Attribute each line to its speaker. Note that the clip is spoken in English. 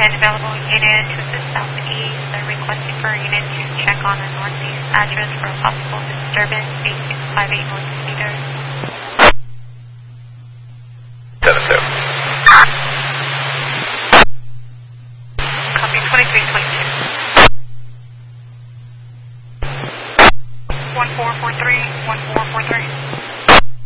Speaker 1: 10 available unit to the southeast. They're requesting for a unit to check on a northeast address for a possible disturbance, 8658 North Cedar.
Speaker 2: 7-7.
Speaker 1: Copy 2322. 1443, 1443.